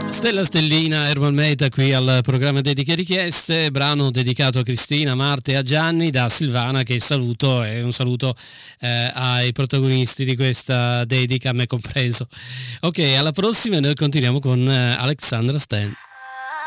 Stella Stellina, Ermal Meta qui al programma Dediche e Richieste, brano dedicato a Cristina, Marta e a Gianni da Silvana, che saluto, e un saluto ai protagonisti di questa dedica, me compreso. Ok, alla prossima, e noi continuiamo con Alexandra Stan.